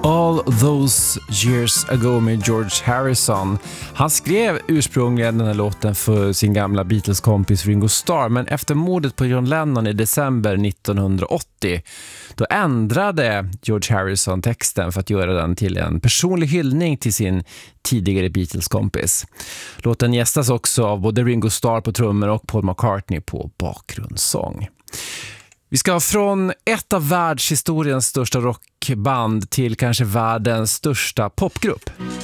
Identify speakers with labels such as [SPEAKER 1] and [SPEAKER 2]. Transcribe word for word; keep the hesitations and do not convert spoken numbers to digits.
[SPEAKER 1] All Those Years Ago med George Harrison. Han skrev ursprungligen den här låten för sin gamla Beatles-kompis Ringo Starr, men efter mordet på John Lennon i december nittonhundraåttio då ändrade George Harrison texten för att göra den till en personlig hyllning till sin tidigare Beatles-kompis. Låten gästas också av både Ringo Starr på trummor och Paul McCartney på bakgrundssång. Vi ska från ett av världshistoriens största rockband till kanske världens största popgrupp.